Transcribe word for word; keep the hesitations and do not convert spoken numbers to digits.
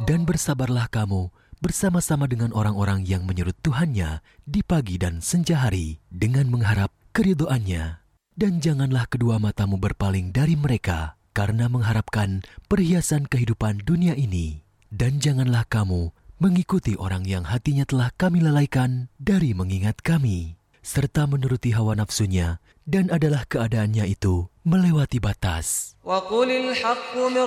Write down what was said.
Dan bersabarlah kamu bersama-sama dengan orang-orang yang menyurut Tuhannya di pagi dan senja hari dengan mengharap keridhoannya. Dan janganlah kedua matamu berpaling dari mereka karena mengharapkan perhiasan kehidupan dunia ini. Dan janganlah kamu mengikuti orang yang hatinya telah kami lalaikan dari mengingat kami, serta menuruti hawa nafsunya, dan adalah keadaannya itu melewati batas. وَقُلِ الْحَقُّ مِنْ